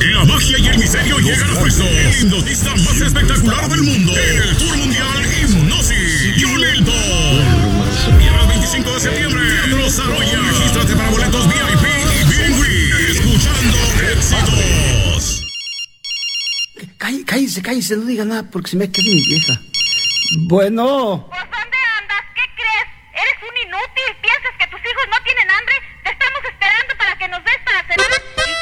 La magia y el misterio llegan a Fresno. El hipnotista más espectacular del mundo. El Tour Mundial Hipnosis. John Elton. Viernes 25 de septiembre. Teatro Saroya. Regístrate para boletos VIP y Bien Green. Escuchando éxitos. Cállese, no diga nada porque se me queda mi vieja. Bueno.